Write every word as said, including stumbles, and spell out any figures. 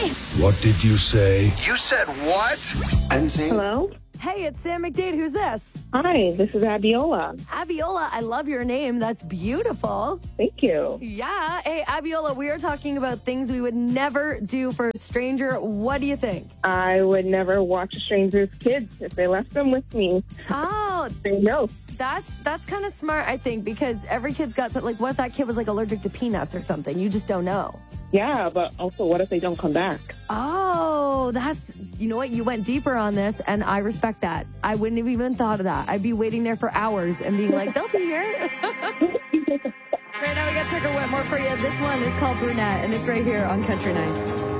Hi. What did you say? You said what? Hello? Hey, it's Sam McDade. Who's this? Hi, this is Abiola. Abiola, I love your name. That's beautiful. Thank you. Yeah. Hey, Abiola, we are talking about things we would never do for a stranger. What do you think? I would never watch a stranger's kids if they left them with me. Oh, Say no. that's that's kind of smart, I think, because every kid's got something. Like, what if that kid was like allergic to peanuts or something? You just don't know. Yeah, but also, what if they don't come back? Oh, that's, you know what? You went deeper on this, and I respect that. I wouldn't have even thought of that. I'd be waiting there for hours and being like, they'll be here. Right now, we got Tucker Wetmore for you. This one is called Brunette, and it's right here on Country Nights.